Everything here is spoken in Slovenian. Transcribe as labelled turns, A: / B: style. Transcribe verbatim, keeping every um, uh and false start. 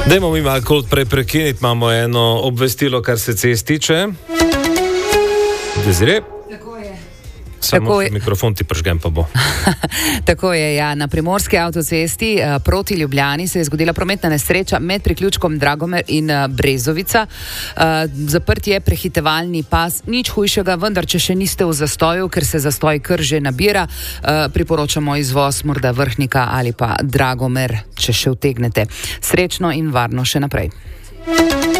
A: Dajmo mi malo kot prej prekiniti, imamo eno obvestilo, kar se cest tiče. Dezire?
B: Tako je.
A: Samo
B: Tako je.
A: Mikrofon ti pržgem pa bo.
B: Tako je, ja. Na primorski avtocesti eh, proti Ljubljani se je zgodila prometna nesreča med priključkom Dragomer in eh, Brezovica. Eh, zaprt je prehitevalni pas, nič hujšega, vendar če še niste v zastoju, ker se zastoj kar že nabira, eh, priporočamo izvoz morda Vrhnika ali pa Dragomer, če še utegnete. Srečno in varno še naprej.